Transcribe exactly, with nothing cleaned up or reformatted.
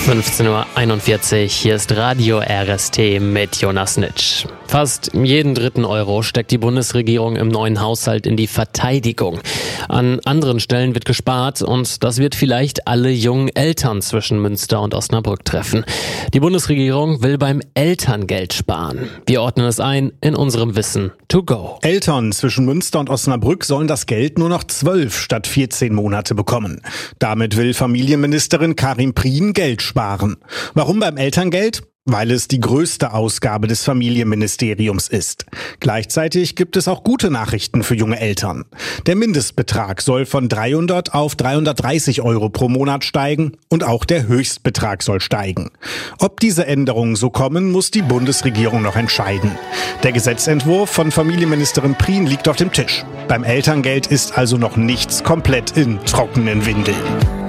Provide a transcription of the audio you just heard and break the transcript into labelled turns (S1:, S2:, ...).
S1: fünfzehn Uhr einundvierzig, hier ist Radio R S T mit Jonas Nitsch. Fast jeden dritten Euro steckt die Bundesregierung im neuen Haushalt in die Verteidigung. An anderen Stellen wird gespart und das wird vielleicht alle jungen Eltern zwischen Münster und Osnabrück treffen. Die Bundesregierung will beim Elterngeld sparen. Wir ordnen es ein in unserem Wissen to go.
S2: Eltern zwischen Münster und Osnabrück sollen das Geld nur noch zwölf statt vierzehn Monate bekommen. Damit will Familienministerin Karin Prien Geld sparen. Warum beim Elterngeld? Weil es die größte Ausgabe des Familienministeriums ist. Gleichzeitig gibt es auch gute Nachrichten für junge Eltern. Der Mindestbetrag soll von dreihundert auf dreihundertdreißig Euro pro Monat steigen und auch der Höchstbetrag soll steigen. Ob diese Änderungen so kommen, muss die Bundesregierung noch entscheiden. Der Gesetzentwurf von Familienministerin Prien liegt auf dem Tisch. Beim Elterngeld ist also noch nichts komplett in trockenen Windeln.